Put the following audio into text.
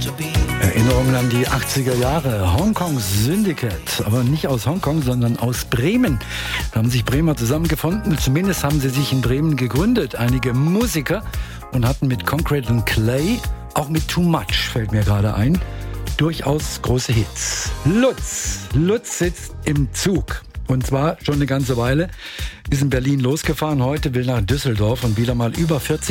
Erinnerungen an die 80er Jahre. Hongkong Syndicate, aber nicht aus Hongkong, sondern aus Bremen. Da haben sich Bremer zusammengefunden, zumindest haben sie sich in Bremen gegründet. Einige Musiker und hatten mit Concrete and Clay, auch mit Too Much, fällt mir gerade ein, durchaus große Hits. Lutz sitzt im Zug. Und zwar schon eine ganze Weile, ist in Berlin losgefahren, heute will nach Düsseldorf und wieder mal über 40